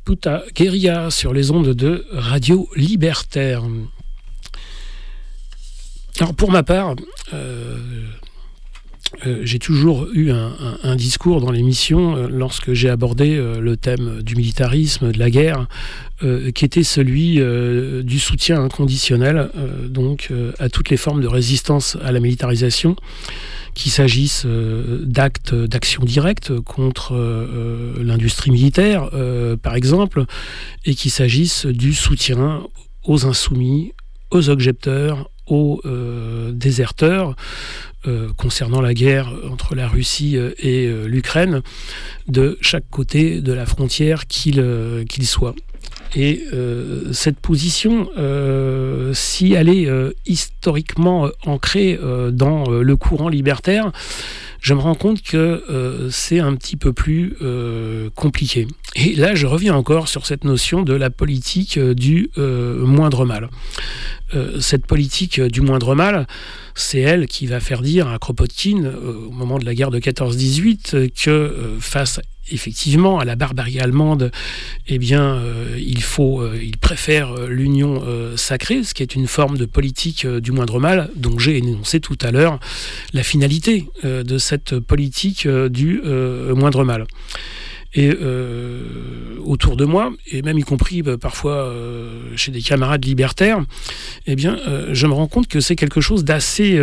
Puta Guerilla sur les ondes de Radio Libertaire. Alors pour ma part, j'ai toujours eu un discours dans l'émission lorsque j'ai abordé le thème du militarisme, de la guerre, qui était celui du soutien inconditionnel à toutes les formes de résistance à la militarisation, qu'il s'agisse d'actes d'action directe contre l'industrie militaire, par exemple, et qu'il s'agisse du soutien aux insoumis, aux objecteurs, aux déserteurs, concernant la guerre entre la Russie et l'Ukraine, de chaque côté de la frontière qu'il soit. Et cette position, si elle est historiquement ancrée dans le courant libertaire, je me rends compte que c'est un petit peu plus compliqué. Et là, je reviens encore sur cette notion de la politique du moindre mal. Cette politique du moindre mal, c'est elle qui va faire dire à Kropotkin, au moment de la guerre de 14-18, que face effectivement à la barbarie allemande, il préfère l'union sacrée, ce qui est une forme de politique du moindre mal, dont j'ai énoncé tout à l'heure la finalité de cette politique du moindre mal. Et autour de moi, et même y compris parfois chez des camarades libertaires, je me rends compte que c'est quelque chose d'assez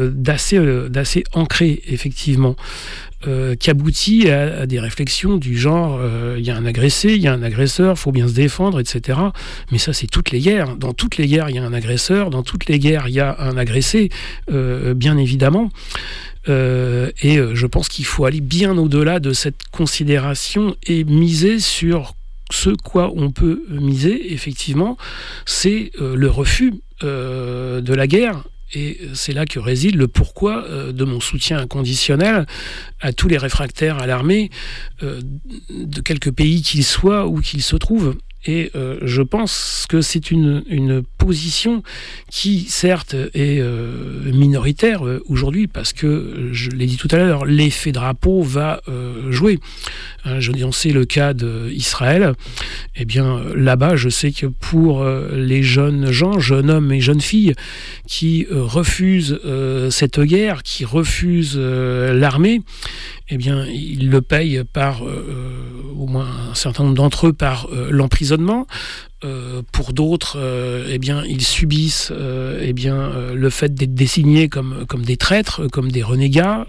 ancré, effectivement, qui aboutit à des réflexions du genre il y a un agressé, il y a un agresseur, il faut bien se défendre, etc. Mais ça, c'est toutes les guerres. Dans toutes les guerres, il y a un agresseur, dans toutes les guerres, il y a un agressé, bien évidemment. Je pense qu'il faut aller bien au-delà de cette considération et miser sur ce quoi on peut miser, effectivement, c'est le refus de la guerre. Et c'est là que réside le pourquoi de mon soutien inconditionnel à tous les réfractaires à l'armée, de quelque pays qu'ils soient ou qu'ils se trouvent. Et je pense que c'est une position qui, certes, est minoritaire aujourd'hui, parce que, je l'ai dit tout à l'heure, l'effet drapeau va jouer. On sait le cas d'Israël. Eh bien, là-bas, je sais que pour les jeunes gens, jeunes hommes et jeunes filles, qui refusent cette guerre, qui refusent l'armée, eh bien, ils le payent par, au moins un certain nombre d'entre eux, par l'emprisonnement. Pour d'autres, ils subissent le fait d'être désignés comme des traîtres, comme des renégats.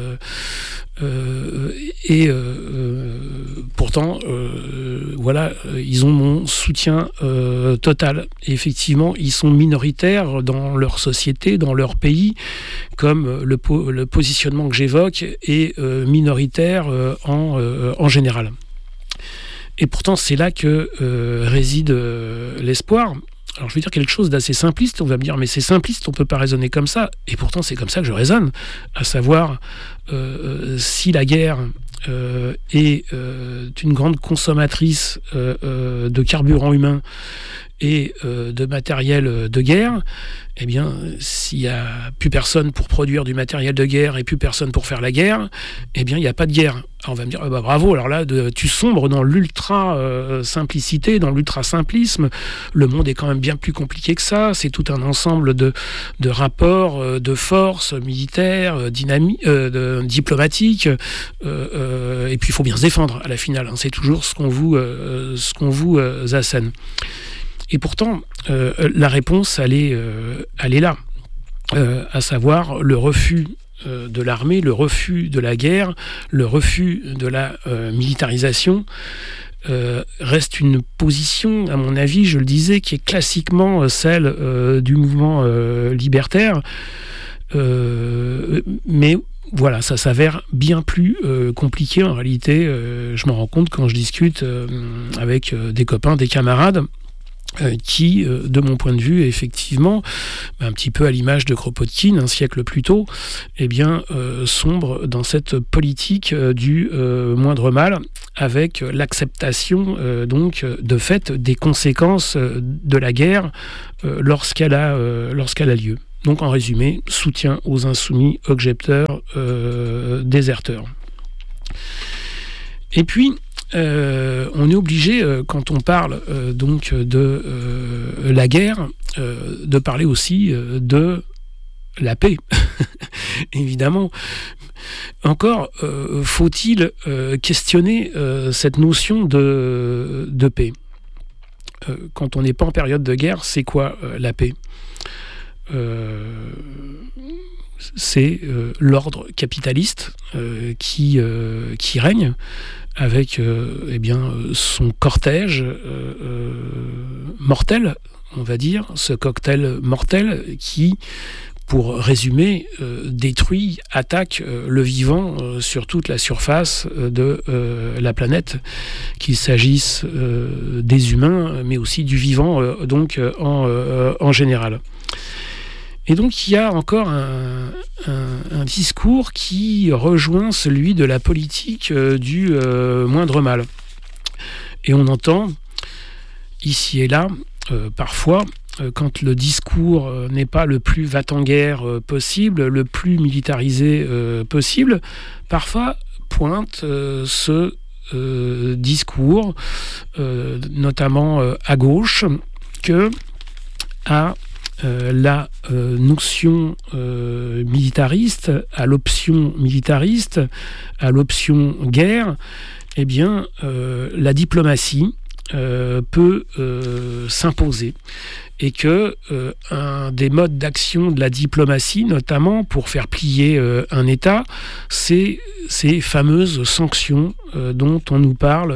Pourtant, ils ont mon soutien total. Et effectivement, ils sont minoritaires dans leur société, dans leur pays, comme le positionnement que j'évoque est minoritaire en général. Et pourtant, c'est là que réside l'espoir. Alors, je vais dire quelque chose d'assez simpliste. On va me dire, mais c'est simpliste, on ne peut pas raisonner comme ça. Et pourtant, c'est comme ça que je raisonne. À savoir, si la guerre est une grande consommatrice de carburant humain et de matériel de guerre, eh bien, s'il n'y a plus personne pour produire du matériel de guerre et plus personne pour faire la guerre, eh bien, il n'y a pas de guerre. Alors on va me dire, bravo, alors là, tu sombres dans l'ultra-simplicité, dans l'ultra-simplisme. Le monde est quand même bien plus compliqué que ça. C'est tout un ensemble de rapports, de forces militaires, diplomatiques. Et puis, il faut bien se défendre à la finale. C'est toujours ce qu'on vous assène. Et pourtant, la réponse, elle est là. À savoir le refus de l'armée, le refus de la guerre, le refus de la militarisation, reste une position, à mon avis, je le disais, qui est classiquement celle du mouvement libertaire. Mais voilà, ça s'avère bien plus compliqué en réalité. Je m'en rends compte quand je discute avec des copains, des camarades, qui, de mon point de vue, effectivement, un petit peu à l'image de Kropotkin, un siècle plus tôt, sombre dans cette politique du moindre mal, avec l'acceptation, de fait, des conséquences de la guerre lorsqu'elle a lieu. Donc, en résumé, soutien aux insoumis, objecteurs, déserteurs. Et puis, on est obligé, quand on parle donc de la guerre, de parler aussi de la paix, évidemment. Encore faut-il questionner cette notion de paix. Quand on n'est pas en période de guerre, c'est quoi la paix ? C'est l'ordre capitaliste qui règne avec son cortège mortel, on va dire, ce cocktail mortel qui, pour résumer, détruit, attaque le vivant sur toute la surface de la planète, qu'il s'agisse des humains, mais aussi du vivant en général. Et donc il y a encore un discours qui rejoint celui de la politique du moindre mal. Et on entend ici et là, parfois, quand le discours n'est pas le plus va-t-en-guerre possible, le plus militarisé possible, parfois pointe ce discours, notamment à gauche, que à la notion militariste, à l'option militariste, à l'option guerre, eh bien, la diplomatie peut s'imposer, et que un des modes d'action de la diplomatie, notamment pour faire plier un État, c'est ces fameuses sanctions dont on nous parle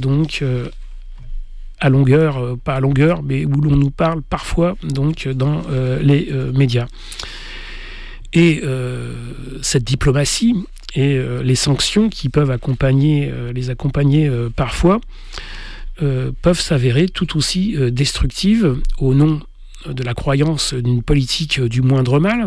à longueur, pas à longueur, mais où l'on nous parle parfois donc dans les médias. Et cette diplomatie et les sanctions qui peuvent les accompagner parfois peuvent s'avérer tout aussi destructives au nom de la croyance d'une politique du moindre mal.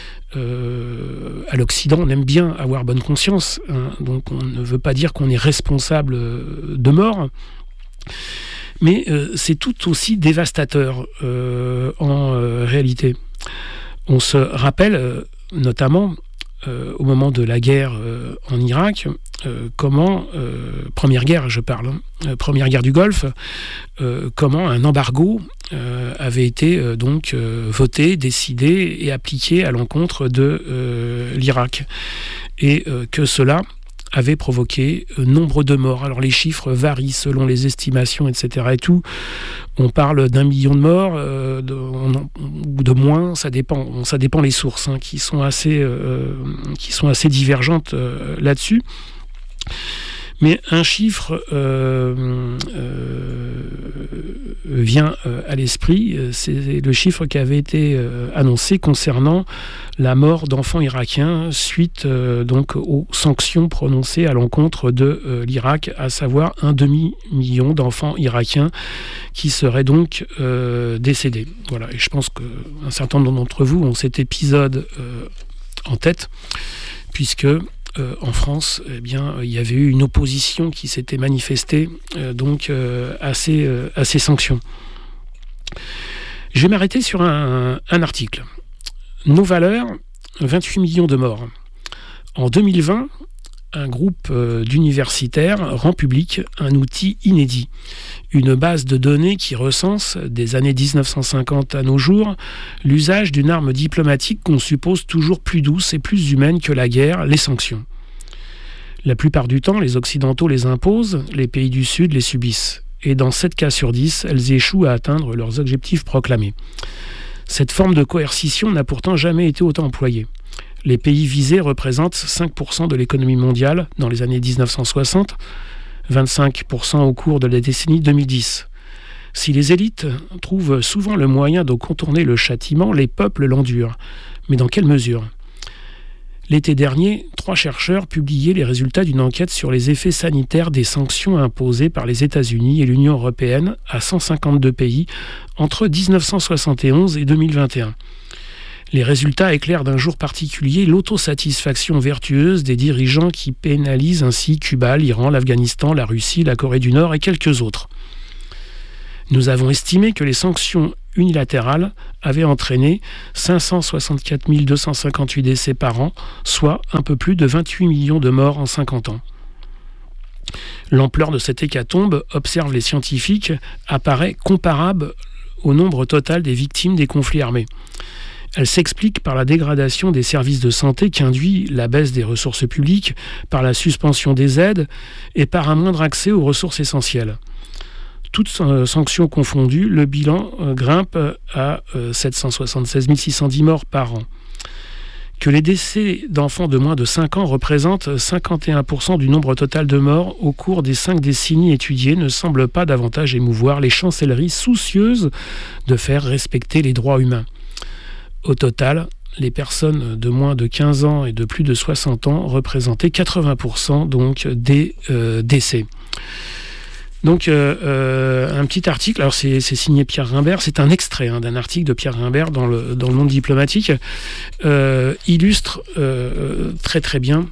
À l'Occident, on aime bien avoir bonne conscience, hein, donc on ne veut pas dire qu'on est responsable de mort, mais c'est tout aussi dévastateur en réalité. On se rappelle notamment au moment de la guerre en Irak, comment, première guerre je parle, première guerre du Golfe, comment un embargo avait été voté, décidé et appliqué à l'encontre de l'Irak, et que cela avait provoqué nombre de morts. Alors les chiffres varient selon les estimations, etc. et tout. On parle d'1 million de morts, ou de moins, ça dépend les sources, hein, qui sont assez divergentes là-dessus. Mais un chiffre vient à l'esprit, c'est le chiffre qui avait été annoncé concernant la mort d'enfants irakiens suite aux sanctions prononcées à l'encontre de l'Irak, à savoir 1 demi-million d'enfants irakiens qui seraient donc décédés. Voilà, et je pense qu'un certain nombre d'entre vous ont cet épisode en tête, puisque en France, eh bien, il y avait eu une opposition qui s'était manifestée à ces sanctions. Je vais m'arrêter sur un article. Nos valeurs, 28 millions de morts. En 2020, un groupe d'universitaires rend public un outil inédit, une base de données qui recense, des années 1950 à nos jours, l'usage d'une arme diplomatique qu'on suppose toujours plus douce et plus humaine que la guerre, les sanctions. La plupart du temps, les Occidentaux les imposent, les pays du Sud les subissent. Et dans 7 cas sur 10, elles échouent à atteindre leurs objectifs proclamés. Cette forme de coercition n'a pourtant jamais été autant employée. Les pays visés représentent 5% de l'économie mondiale dans les années 1960, 25% au cours de la décennie 2010. Si les élites trouvent souvent le moyen de contourner le châtiment, les peuples l'endurent. Mais dans quelle mesure ? L'été dernier, 3 chercheurs publiaient les résultats d'une enquête sur les effets sanitaires des sanctions imposées par les États-Unis et l'Union européenne à 152 pays entre 1971 et 2021. Les résultats éclairent d'un jour particulier l'autosatisfaction vertueuse des dirigeants qui pénalisent ainsi Cuba, l'Iran, l'Afghanistan, la Russie, la Corée du Nord et quelques autres. Nous avons estimé que les sanctions unilatérales avaient entraîné 564 258 décès par an, soit un peu plus de 28 millions de morts en 50 ans. L'ampleur de cette hécatombe, observent les scientifiques, apparaît comparable au nombre total des victimes des conflits armés. Elle s'explique par la dégradation des services de santé qu'induit la baisse des ressources publiques, par la suspension des aides et par un moindre accès aux ressources essentielles. Toutes sanctions confondues, le bilan grimpe à 776 610 morts par an. Que les décès d'enfants de moins de 5 ans représentent 51% du nombre total de morts au cours des 5 décennies étudiées ne semble pas davantage émouvoir les chancelleries soucieuses de faire respecter les droits humains. Au total, les personnes de moins de 15 ans et de plus de 60 ans représentaient 80% donc des décès. Donc un petit article, alors c'est signé Pierre Rimbert, c'est un extrait d'un article de Pierre Rimbert dans le Monde diplomatique, illustre très très bien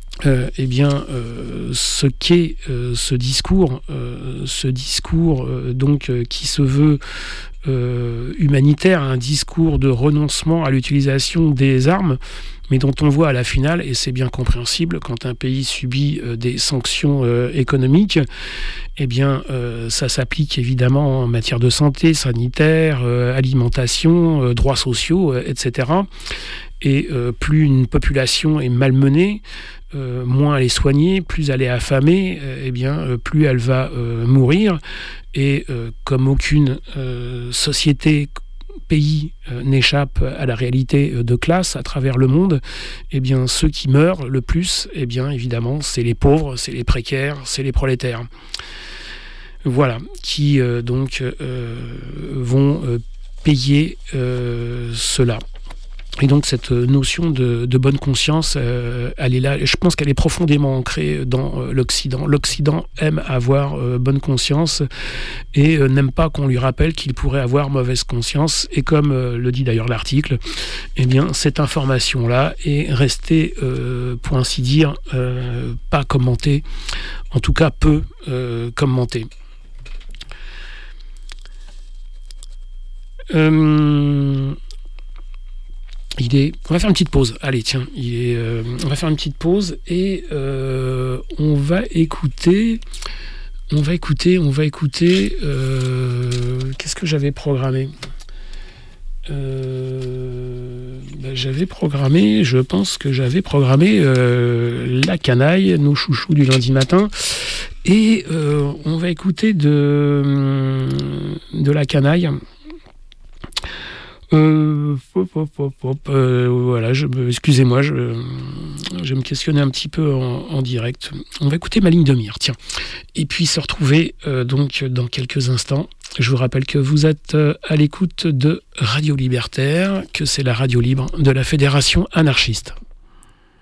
ce qu'est ce discours donc qui se veut humanitaire, un discours de renoncement à l'utilisation des armes, mais dont on voit à la finale, et c'est bien compréhensible, quand un pays subit des sanctions économiques, eh bien ça s'applique évidemment en matière de santé, sanitaire, alimentation, droits sociaux, etc. Et plus une population est malmenée, moins elle est soignée, plus elle est affamée, plus elle va mourir. Et comme aucune société, pays n'échappe à la réalité de classe à travers le monde, eh bien ceux qui meurent le plus, eh bien évidemment, c'est les pauvres, c'est les précaires, c'est les prolétaires. Voilà, qui vont payer cela. Et donc cette notion de bonne conscience, elle est là. Je pense qu'elle est profondément ancrée dans l'Occident. L'Occident aime avoir bonne conscience et n'aime pas qu'on lui rappelle qu'il pourrait avoir mauvaise conscience. Et comme le dit d'ailleurs l'article, eh bien cette information-là est restée, pour ainsi dire, pas commentée, en tout cas peu commentée. On va faire une petite pause. Allez, tiens, on va faire une petite pause et on va écouter. Qu'est-ce que j'avais programmé ? Je pense que j'avais programmé La Canaille, nos chouchous du lundi matin. Et on va écouter de La Canaille. Voilà, excusez-moi, je me questionnais un petit peu en direct. On va écouter Ma ligne de mire, tiens. Et puis se retrouver donc dans quelques instants. Je vous rappelle que vous êtes à l'écoute de Radio Libertaire, que c'est la radio libre de la Fédération anarchiste.